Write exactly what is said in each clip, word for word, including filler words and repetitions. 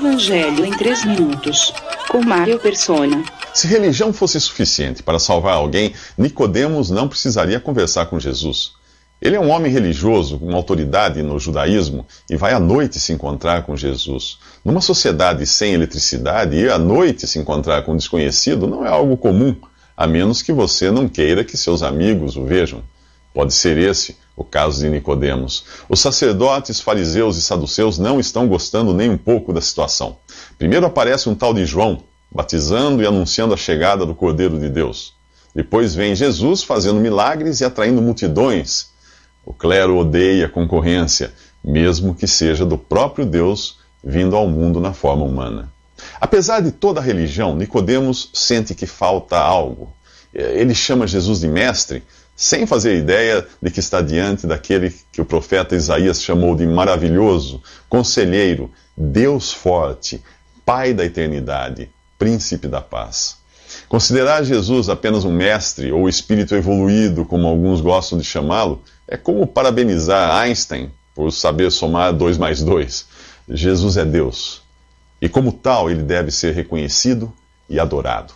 Evangelho em três minutos, com Mário Persona. Se religião fosse suficiente para salvar alguém, Nicodemos não precisaria conversar com Jesus. Ele é um homem religioso, com autoridade no judaísmo, e vai à noite se encontrar com Jesus. Numa sociedade sem eletricidade, ir à noite se encontrar com um desconhecido não é algo comum, a menos que você não queira que seus amigos o vejam. Pode ser esse o caso de Nicodemos. Os sacerdotes, fariseus e saduceus não estão gostando nem um pouco da situação. Primeiro aparece um tal de João, batizando e anunciando a chegada do Cordeiro de Deus. Depois vem Jesus fazendo milagres e atraindo multidões. O clero odeia a concorrência, mesmo que seja do próprio Deus vindo ao mundo na forma humana. Apesar de toda a religião, Nicodemos sente que falta algo. Ele chama Jesus de mestre, sem fazer ideia de que está diante daquele que o profeta Isaías chamou de maravilhoso, conselheiro, Deus forte, Pai da eternidade, Príncipe da paz. Considerar Jesus apenas um mestre ou espírito evoluído, como alguns gostam de chamá-lo, é como parabenizar Einstein por saber somar dois mais dois. Jesus é Deus, e como tal ele deve ser reconhecido e adorado.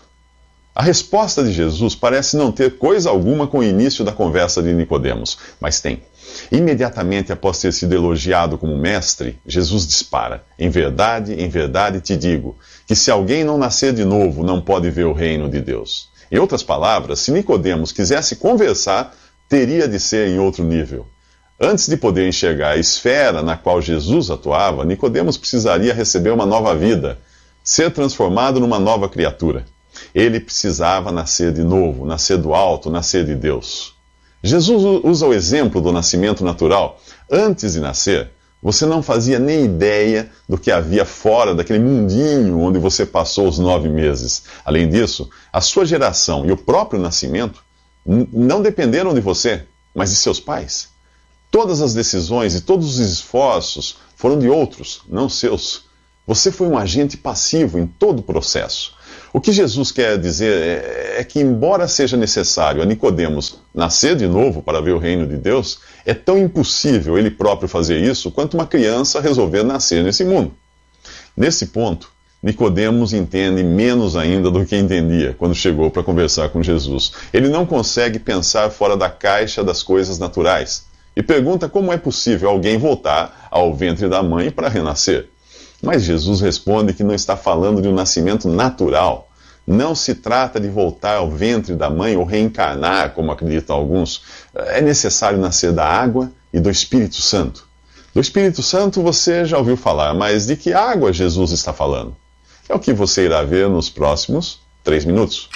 A resposta de Jesus parece não ter coisa alguma com o início da conversa de Nicodemos, mas tem. Imediatamente após ter sido elogiado como mestre, Jesus dispara: em verdade, em verdade te digo, que se alguém não nascer de novo, não pode ver o reino de Deus. Em outras palavras, se Nicodemos quisesse conversar, teria de ser em outro nível. Antes de poder enxergar a esfera na qual Jesus atuava, Nicodemos precisaria receber uma nova vida, ser transformado numa nova criatura. Ele precisava nascer de novo, nascer do alto, nascer de Deus. Jesus usa o exemplo do nascimento natural. Antes de nascer, você não fazia nem ideia do que havia fora daquele mundinho onde você passou os nove meses. Além disso, a sua geração e o próprio nascimento não dependeram de você, mas de seus pais. Todas as decisões e todos os esforços foram de outros, não seus. Você foi um agente passivo em todo o processo. O que Jesus quer dizer é, é que, embora seja necessário a Nicodemos nascer de novo para ver o reino de Deus, é tão impossível ele próprio fazer isso quanto uma criança resolver nascer nesse mundo. Nesse ponto, Nicodemos entende menos ainda do que entendia quando chegou para conversar com Jesus. Ele não consegue pensar fora da caixa das coisas naturais e pergunta como é possível alguém voltar ao ventre da mãe para renascer. Mas Jesus responde que não está falando de um nascimento natural. Não se trata de voltar ao ventre da mãe ou reencarnar, como acreditam alguns. É necessário nascer da água e do Espírito Santo. Do Espírito Santo você já ouviu falar, mas de que água Jesus está falando? É o que você irá ver nos próximos três minutos.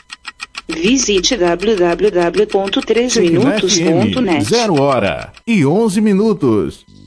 Visite w w w ponto três minutos ponto net. Zero hora e onze minutos.